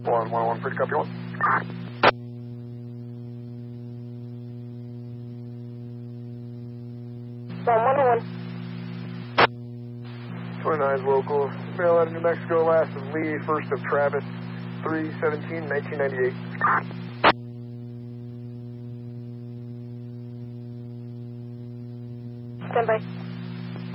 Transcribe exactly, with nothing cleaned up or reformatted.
one one one, pretty copy one. one one one. twenty-nine is local. Mail out of New Mexico, last of Lee, first of Travis, three seventeen nineteen ninety-eight. Stand by.